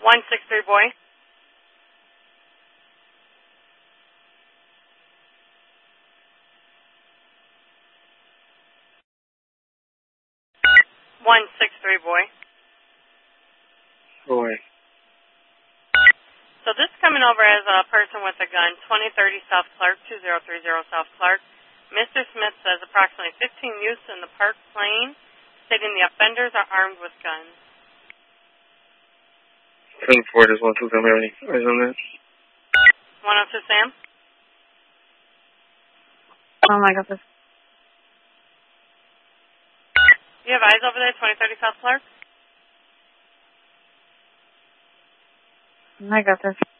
163 boy. Boy. Boy. So this is coming over as a person with a gun, 2030 South Clark, 2030 South Clark. Mr. Smith says approximately 15 youths in the Park Plain, stating the offenders are armed with guns. 10-4, there's 1-2 Sam, eyes on that? 102 Sam? Oh my God. You have eyes over there, 2030 South Clark? I got this.